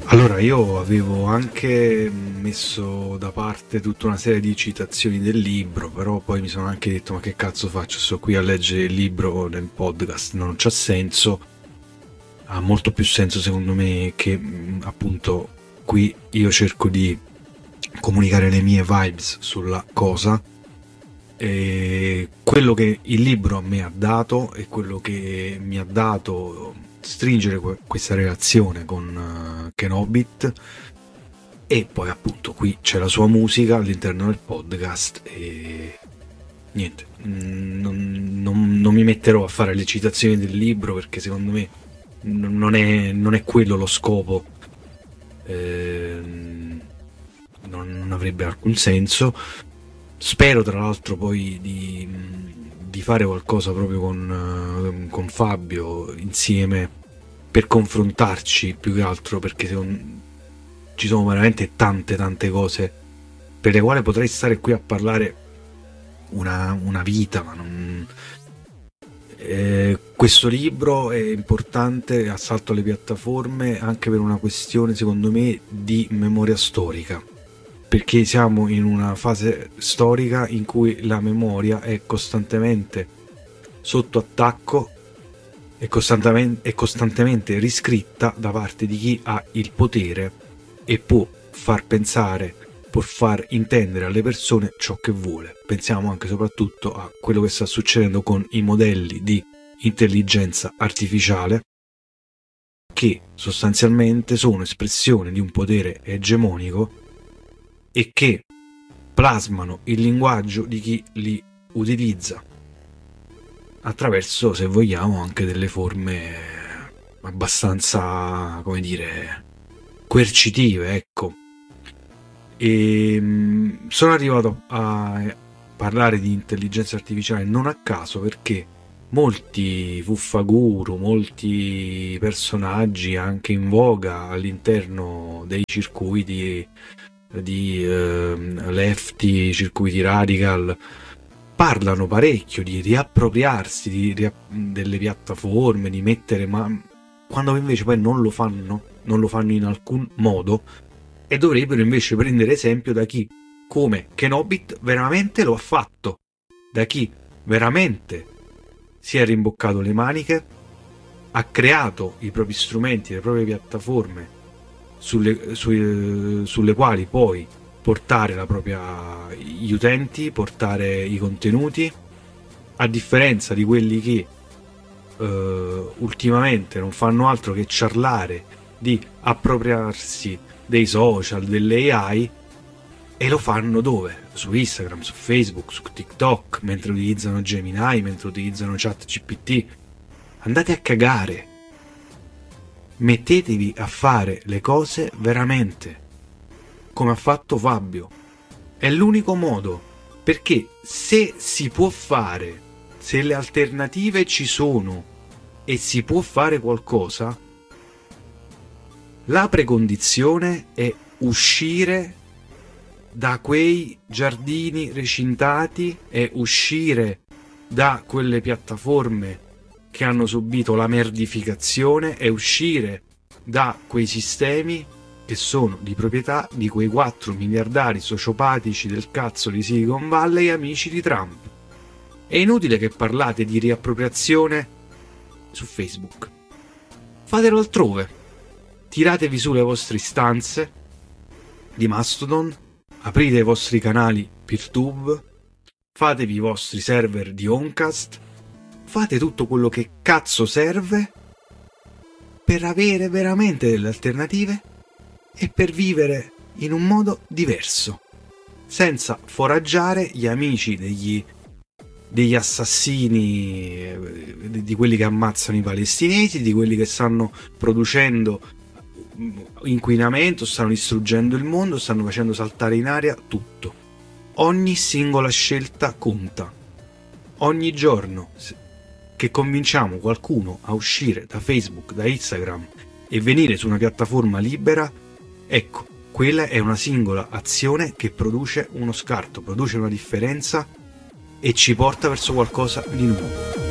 Allora, io avevo anche messo da parte tutta una serie di citazioni del libro, però poi mi sono anche detto: ma che cazzo faccio? Sto qui a leggere il libro nel podcast, non c'ha senso. Ha molto più senso secondo me che appunto qui io cerco di comunicare le mie vibes sulla cosa, e quello che il libro a me ha dato e quello che mi ha dato stringere questa relazione con Kenobit. E poi appunto qui c'è la sua musica all'interno del podcast e niente, non mi metterò a fare le citazioni del libro perché secondo me non è quello lo scopo. Non avrebbe alcun senso. Spero tra l'altro poi di fare qualcosa proprio con Fabio insieme per confrontarci più che altro, perché ci sono veramente tante cose per le quali potrei stare qui a parlare una vita, ma non... Questo libro è importante, Assalto alle piattaforme, anche per una questione secondo me di memoria storica, perché siamo in una fase storica in cui la memoria è costantemente sotto attacco e costantemente riscritta da parte di chi ha il potere e può far pensare, può far intendere alle persone ciò che vuole. Pensiamo anche e soprattutto a quello che sta succedendo con i modelli di intelligenza artificiale, che sostanzialmente sono espressione di un potere egemonico e che plasmano il linguaggio di chi li utilizza attraverso, se vogliamo, anche delle forme abbastanza, come dire, coercitive, ecco. E sono arrivato a parlare di intelligenza artificiale non a caso, perché molti fuffaguru, molti personaggi anche in voga all'interno dei circuiti di lefty, circuiti radical, parlano parecchio di riappropriarsi delle piattaforme, di mettere, ma quando invece poi non lo fanno in alcun modo, e dovrebbero invece prendere esempio da chi, come Kenobit, veramente lo ha fatto, da chi veramente si è rimboccato le maniche, ha creato i propri strumenti, le proprie piattaforme sulle quali poi portare gli utenti, portare i contenuti, a differenza di quelli che ultimamente non fanno altro che ciarlare di appropriarsi dei social, delle AI, e lo fanno dove? Su Instagram, su Facebook, su TikTok, mentre utilizzano Gemini, mentre utilizzano ChatGPT. Andate a cagare, mettetevi a fare le cose veramente come ha fatto Fabio. È l'unico modo, perché se si può fare, se le alternative ci sono e si può fare qualcosa, la precondizione è uscire da quei giardini recintati, è uscire da quelle piattaforme che hanno subito la merdificazione, è uscire da quei sistemi che sono di proprietà di quei 4 miliardari sociopatici del cazzo di Silicon Valley, amici di Trump. È inutile che parlate di riappropriazione su Facebook. Fatelo altrove. Tiratevi su le vostre istanze di Mastodon, aprite i vostri canali PeerTube, fatevi i vostri server di Oncast, fate tutto quello che cazzo serve per avere veramente delle alternative e per vivere in un modo diverso, senza foraggiare gli amici degli assassini, di quelli che ammazzano i palestinesi, di quelli che stanno producendo inquinamento, stanno distruggendo il mondo, stanno facendo saltare in aria tutto. Ogni singola scelta conta. Ogni giorno che convinciamo qualcuno a uscire da Facebook, da Instagram e venire su una piattaforma libera, ecco, quella è una singola azione che produce uno scarto, produce una differenza e ci porta verso qualcosa di nuovo.